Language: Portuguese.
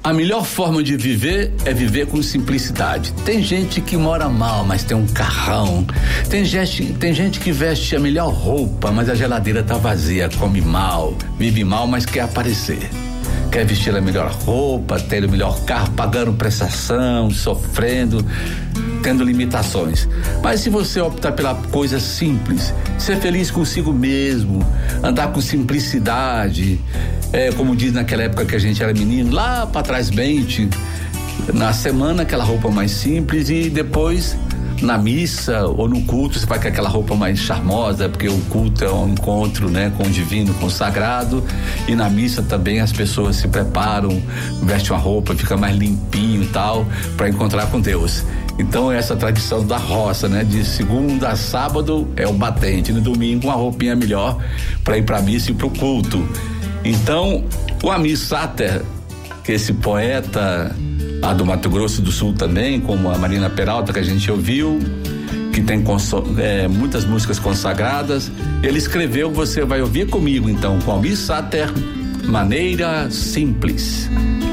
A melhor forma de viver é viver com simplicidade. Tem gente que mora mal, mas tem um carrão. Tem gente que veste a melhor roupa, mas a geladeira tá vazia, come mal, vive mal, mas quer aparecer. Quer vestir a melhor roupa, ter o melhor carro, pagando prestação, sofrendo, tendo limitações. Mas se você optar pela coisa simples, ser feliz consigo mesmo, andar com simplicidade, como diz naquela época que a gente era menino, lá pra trás mente, na semana aquela roupa mais simples e depois na missa ou no culto você vai com aquela roupa mais charmosa, porque o culto é um encontro, né, com o divino, com o sagrado, e na missa também as pessoas se preparam, vestem uma roupa, fica mais limpinho e tal, para encontrar com Deus. Então essa tradição da roça, né, de segunda a sábado é o batente, no domingo uma roupinha melhor para ir pra missa e pro culto. Então o Amir Sater, que esse poeta lá do Mato Grosso do Sul também, como a Marina Peralta que a gente ouviu, que tem muitas músicas consagradas, ele escreveu, você vai ouvir comigo então, com Amir Sater, Maneira Simples.